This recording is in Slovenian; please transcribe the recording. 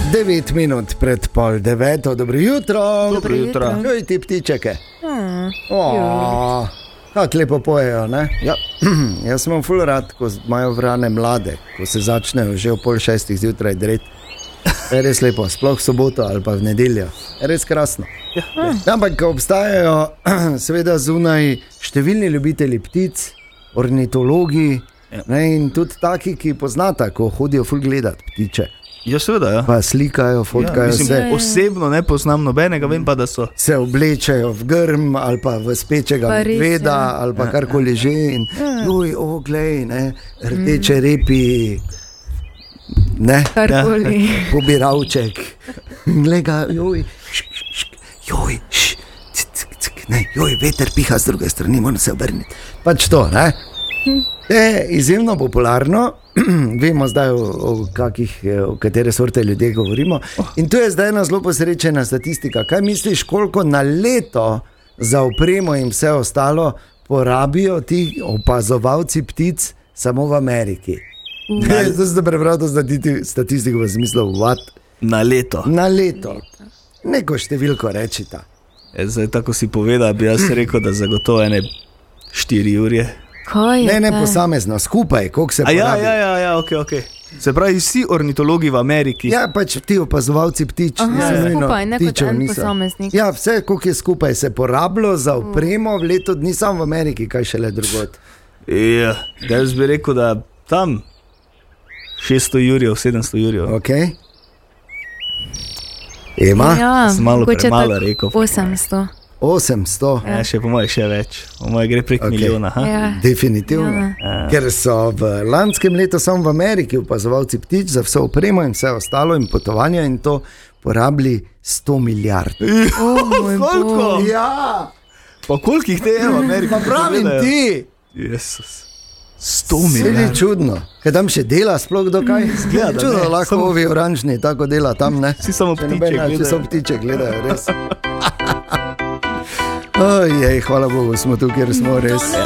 9 minut pred 8:30, dobro jutro. Dobro jutro. Joj, ti ptičeke. Kako lepo pojejo, ne? Ja. Jaz sem ful rad, ko imajo vrane mlade, ko se začnejo že ob 5:30 zjutraj dreti. Je res lepo, sploh v soboto ali pa v nedeljo. Je res krasno. Ampak obstajajo seveda zunaj številni ljubitelji ptic, ornitologi, ne, in tudi taki, ki poznata, ko hodijo ful gledati ptiče. Ja, seveda, ja. Pa slikajo, fotkajo se. Osebno ne poznam nobenega, vem pa, da so. Se oblečejo v grm ali pa v spečega medveda ali pa karkoli že. In joj, glej, ne, rdeče repi, ne, karkoli. Pobiravček. Glej ga, joj, ne, veter piha z druge strani, moram se obrniti. Pač to, ne. Je izjemno popularno, vemo zdaj o katere sorte ljudje govorimo. In tu je zdaj ena zelo posrečena statistika. Kaj misliš, koliko na leto za opremo in vse ostalo porabijo ti opazovalci ptic samo v Ameriki? To sem prebral to statistiko v smislu what? Na leto. Na leto. Neko številko rečita. Zdaj, tako si povedal, bi jaz rekel, da zagotovo 4 ure. Ne, posamezno, skupaj, koliko se porabi. Ja, ok. Se pravi, vsi ornitologi v Ameriki. Ja, pač ti opazovalci ptič. Skupaj, ne kot en posameznik. Ja, vse, koliko je skupaj se porabilo za opremo v letu dni, samo v Ameriki, kaj šele drugod. Ja, jaz bi rekel, da tam 600 jurjev, 700 jurjev. Ok. Ema? Ja, sem malo premalo rekel. 800. 800? Ja, še po moje še več. Po moje gre prek milijona. Ja. Definitivno. Ja. Ker so v lanskem letu samo v Ameriki opazovalci ptič za vse opremo in vse ostalo in potovanja in to porabili 100 milijard. Koliko? Ja. Pa koliko jih te je v Ameriki? Pa pravim ti. Jezus. 100 milijard. Vse je čudno. Kaj tam še dela sploh dokaj? Zgleda, čudno, ne. Lahko ovi oranžni tako dela tam, ne? Vsi samo ptiče gledajo, res. Ojej, hvala Bogu, smo tu, kjer smo res.